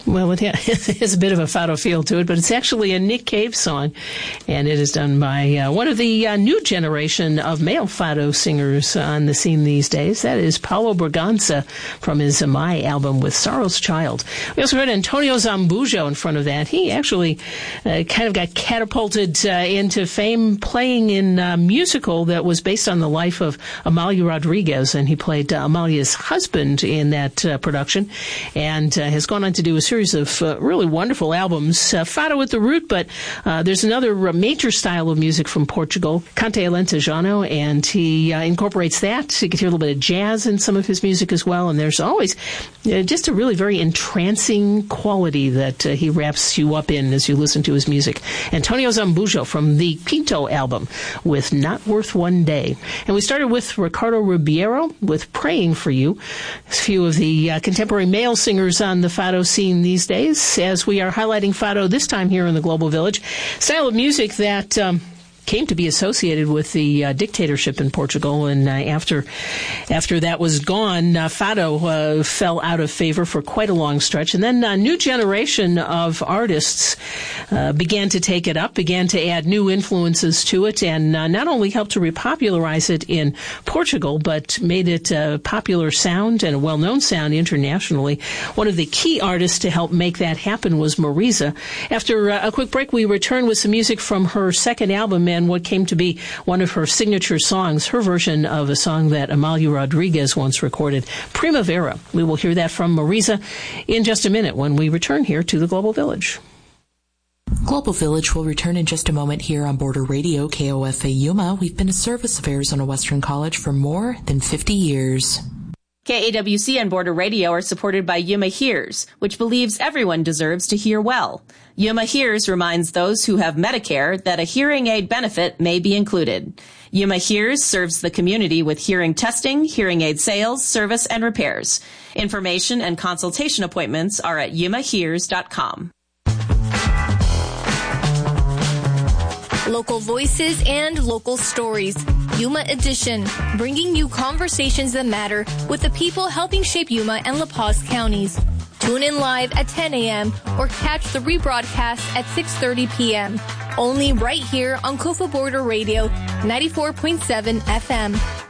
Well, it has a bit of a Fado feel to it, but it's actually a Nick Cave song, and it is done by one of the new generation of male Fado singers on the scene these days. That is Paulo Braganza from his My album with Sorrow's Child. We also heard Antonio Zambujo in front of that. He actually kind of got catapulted into fame playing in a musical that was based on the life of Amalia Rodriguez, and he played Amalia's husband in that production, and has gone on to do a series of really wonderful albums. Fado at the root, but there's another major style of music from Portugal, Cante Alentejano, and he incorporates that. You can hear a little bit of jazz in some of his music as well, and there's always just a really very entrancing quality that he wraps you up in as you listen to his music. Antonio Zambujo from the Pinto album with Not Worth One Day. And we started with Ricardo Ribeiro with Praying for You. There's a few of the contemporary male singers on the Fado scene these days, as we are highlighting Fado this time here in the Global Village. Style of music that came to be associated with the dictatorship in Portugal, and after that was gone, Fado fell out of favor for quite a long stretch. And then a new generation of artists began to take it up, began to add new influences to it, and not only helped to repopularize it in Portugal, but made it a popular sound and a well-known sound internationally. One of the key artists to help make that happen was Marisa. After a quick break, we return with some music from her second album, and what came to be one of her signature songs, her version of a song that Amalia Rodriguez once recorded, Primavera. We will hear that from Marisa in just a minute when we return here to the Global Village. Global Village will return in just a moment here on Border Radio, KOFA Yuma. We've been a service of Arizona Western College for more than 50 years. KAWC and Border Radio are supported by Yuma Hears, which believes everyone deserves to hear well. Yuma Hears reminds those who have Medicare that a hearing aid benefit may be included. Yuma Hears serves the community with hearing testing, hearing aid sales, service, and repairs. Information and consultation appointments are at yumahears.com. Local voices and local stories. Yuma Edition, bringing you conversations that matter with the people helping shape Yuma and La Paz counties. Tune in live at 10 a.m. or catch the rebroadcast at 6:30 p.m. Only right here on KOFA Border Radio 94.7 FM.